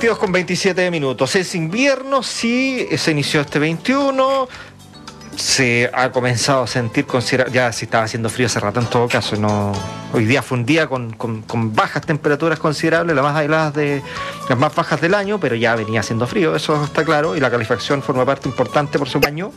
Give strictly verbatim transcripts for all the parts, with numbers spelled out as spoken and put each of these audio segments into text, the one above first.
veintidós con veintisiete minutos. Es invierno, sí, se inició este veintiuno. Se ha comenzado a sentir considerable, ya si estaba haciendo frío hace rato en todo caso, no, hoy día fue un día con, con, con bajas temperaturas considerables, las más heladas de las más bajas del año, pero ya venía haciendo frío, eso está claro, y la calefacción forma parte importante por su año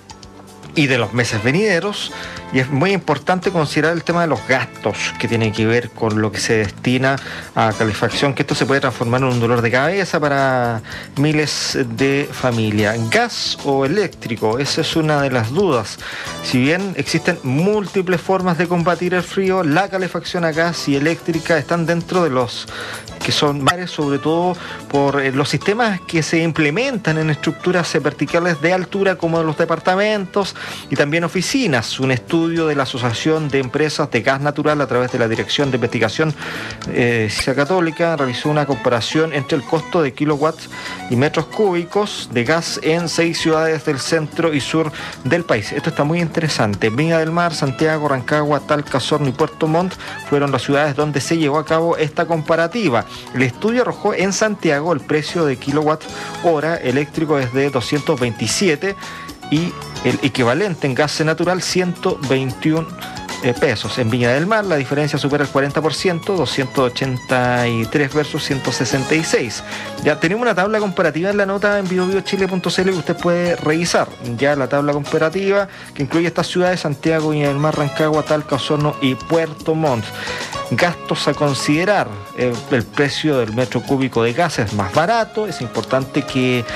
y de los meses venideros, y es muy importante considerar el tema de los gastos que tienen que ver con lo que se destina a calefacción, que esto se puede transformar en un dolor de cabeza para miles de familias. ¿Gas o eléctrico? Esa es una de las dudas. Si bien existen múltiples formas de combatir el frío, la calefacción a gas y eléctrica están dentro de los que son varios, sobre todo por los sistemas que se implementan en estructuras verticales de altura como los departamentos y también oficinas. Un estudio de la Asociación de Empresas de Gas Natural a través de la Dirección de Investigación eh, Católica realizó una comparación entre el costo de kilowatts y metros cúbicos de gas en seis ciudades del centro y sur del país. Esto está muy interesante. Viña del Mar, Santiago, Rancagua, Talca, Osorno y Puerto Montt fueron las ciudades donde se llevó a cabo esta comparativa. El estudio arrojó en Santiago el precio de kilowatt hora eléctrico es de doscientos veintisiete y el equivalente en gas natural ciento veintiuno pesos. En Viña del Mar la diferencia supera el cuarenta por ciento, doscientos ochenta y tres versus ciento sesenta y seis. Ya tenemos una tabla comparativa en la nota en bio bio chile punto c l que usted puede revisar. Ya la tabla comparativa que incluye estas ciudades: Santiago, Viña del Mar, Rancagua, Talca, Osorno y Puerto Montt. Gastos a considerar: eh, el precio del metro cúbico de gas es más barato. Es importante que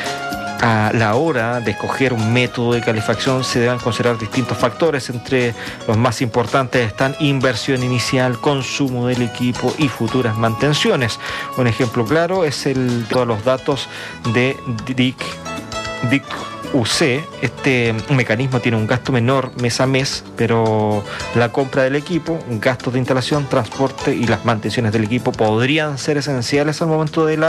a la hora de escoger un método de calefacción se deban considerar distintos factores. Entre los más importantes están inversión inicial, consumo del equipo y futuras mantenciones. Un ejemplo claro es el todos los datos de D I C, D I C U C. Este mecanismo tiene un gasto menor mes a mes, pero la compra del equipo, gastos de instalación, transporte y las mantenciones del equipo podrían ser esenciales al momento de la